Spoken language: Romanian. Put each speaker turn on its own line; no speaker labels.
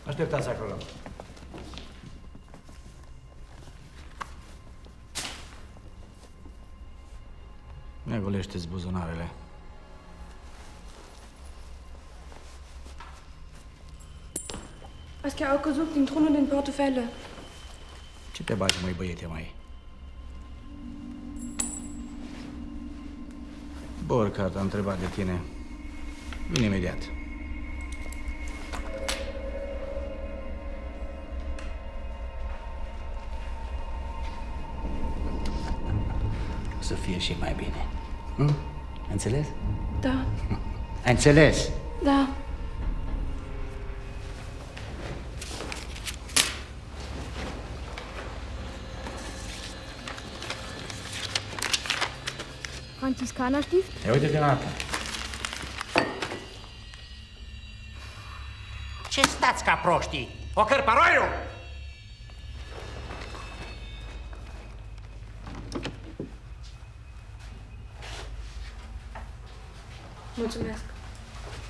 Așteptați acolo. Ne golește-ți buzunarele.
Hast du auch gesucht, den Thron und den Portefeuille?
Ce te bagi, măi, băiete, mai? Borca t-a întrebat de tine. Vine imediat. O să fie și mai bine. Înțeles?
Da.
Ai înțeles?
Da.
Franziskanerstift?
Ia uite-te la asta.
Ce stați ca proștii? O cărparoiu!
Mulțumesc.